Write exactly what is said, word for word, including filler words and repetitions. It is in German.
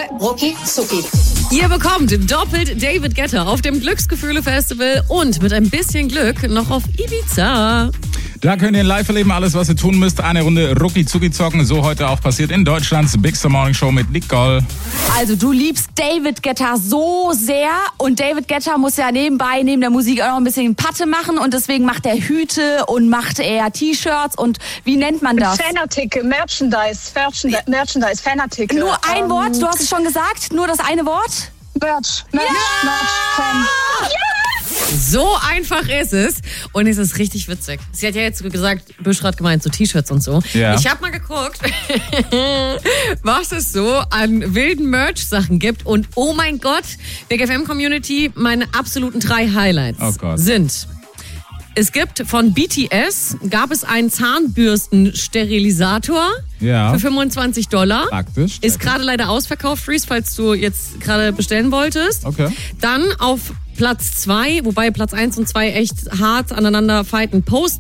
Rucki Zucki. Ihr bekommt doppelt David Guetta auf dem Glücksgefühle-Festival und mit ein bisschen Glück noch auf Ibiza. Da könnt ihr live erleben, alles was ihr tun müsst. Eine Runde Rucki Zucki zocken, so heute auch passiert in Deutschlands Big Star Morning Show mit Nicole. Also du liebst David Guetta so sehr und David Guetta muss ja nebenbei, neben der Musik auch noch ein bisschen Patte machen und deswegen macht er Hüte und macht er T-Shirts und wie nennt man das? Fanartikel, Merchandise, Merchandise, Merchandise, Fanartikel. Nur ein ähm, Wort, du hast es schon gesagt, nur das eine Wort? Merch, Merch, ja! Merch, Fan. So einfach ist es. Und es ist richtig witzig. Sie hat ja jetzt gesagt, Büschra hat gemeint, so T-Shirts und so. Ja. Ich habe mal geguckt, was es so an wilden Merch-Sachen gibt. Und oh mein Gott, Big F M-Community, meine absoluten drei Highlights Oh Gott. sind... Es gibt von B T S, gab es einen Zahnbürstensterilisator Ja. für fünfundzwanzig Dollar. Praktisch. Ist gerade leider ausverkauft, Freeze, falls du jetzt gerade bestellen wolltest. Okay. Dann auf Platz zwei, wobei Platz eins und zwei echt hart aneinander fighten, Post